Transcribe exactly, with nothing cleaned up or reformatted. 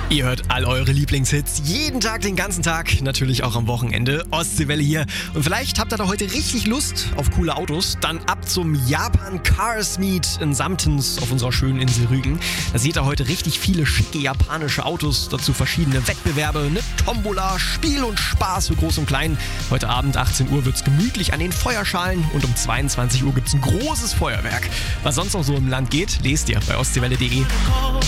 Ihr hört all eure Lieblingshits jeden Tag, den ganzen Tag, natürlich auch am Wochenende. Ostseewelle hier. Und vielleicht habt ihr da heute richtig Lust auf coole Autos. Dann ab zum Japan Cars Meet in Samtens auf unserer schönen Insel Rügen. Da seht ihr heute richtig viele schicke japanische Autos, dazu verschiedene Wettbewerbe, eine Tombola, Spiel und Spaß für Groß und Klein. Heute Abend achtzehn Uhr wird's gemütlich an den Feuerschalen und um zweiundzwanzig Uhr gibt's ein großes Feuerwerk. Was sonst noch so im Land geht, lest ihr bei ostseewelle punkt de.